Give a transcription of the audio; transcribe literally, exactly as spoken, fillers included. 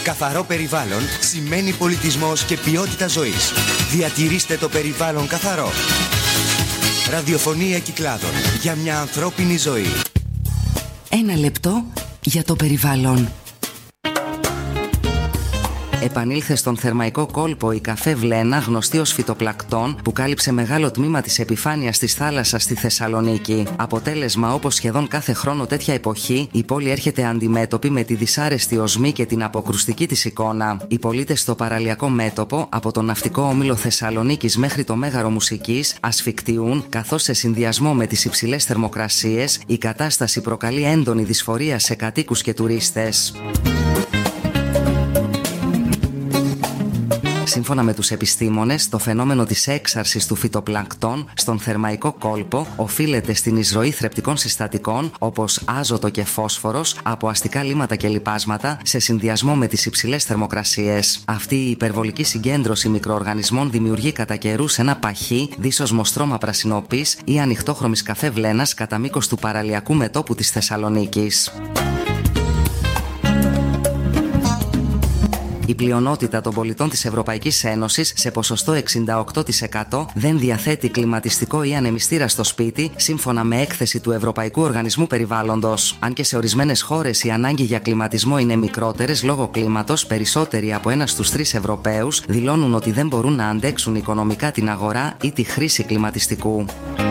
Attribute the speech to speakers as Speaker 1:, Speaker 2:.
Speaker 1: Καθαρό περιβάλλον σημαίνει πολιτισμός και ποιότητα ζωής. Διατηρήστε το περιβάλλον καθαρό. Ραδιοφωνία Κυκλάδων για μια ανθρώπινη ζωή.
Speaker 2: Ένα λεπτό για το περιβάλλον. Επανήλθε στον θερμαϊκό κόλπο η καφέ βλένα, γνωστή ως φυτοπλακτών, που κάλυψε μεγάλο τμήμα της επιφάνειας της θάλασσας στη Θεσσαλονίκη. Αποτέλεσμα, όπως σχεδόν κάθε χρόνο τέτοια εποχή, η πόλη έρχεται αντιμέτωπη με τη δυσάρεστη οσμή και την αποκρουστική της εικόνα. Οι πολίτες στο παραλιακό μέτωπο, από τον ναυτικό όμιλο Θεσσαλονίκης μέχρι το Μέγαρο Μουσικής, ασφικτιούν, καθώς σε συνδυασμό με τις υψηλές θερμοκρασίες, η κατάσταση προκαλεί έντονη δυσφορία σε κατοίκους και τουρίστες. Σύμφωνα με τους επιστήμονες, το φαινόμενο της έξαρσης του φυτοπλανκτών στον θερμαϊκό κόλπο οφείλεται στην εισρωή θρεπτικών συστατικών όπως άζωτο και φόσφορος από αστικά λίματα και λιπάσματα σε συνδυασμό με τις υψηλές θερμοκρασίες. Αυτή η υπερβολική συγκέντρωση μικροοργανισμών δημιουργεί κατά καιρούς ένα παχύ, δύσοσμο στρώμα πρασινοπής ή ανοιχτόχρωμης καφέ βλένας κατά μήκος του παραλιακού μετώπου της Θεσσαλονίκης. Η πλειονότητα των πολιτών της Ευρωπαϊκής Ένωσης, σε ποσοστό εξήντα οκτώ τοις εκατό, δεν διαθέτει κλιματιστικό ή ανεμιστήρα στο σπίτι, σύμφωνα με έκθεση του Ευρωπαϊκού Οργανισμού Περιβάλλοντος. Αν και σε ορισμένες χώρες η ανάγκη για κλιματισμό είναι μικρότερες λόγω κλίματος, περισσότεροι από ένα στους τρεις Ευρωπαίους δηλώνουν ότι δεν μπορούν να αντέξουν οικονομικά την αγορά ή τη χρήση κλιματιστικού.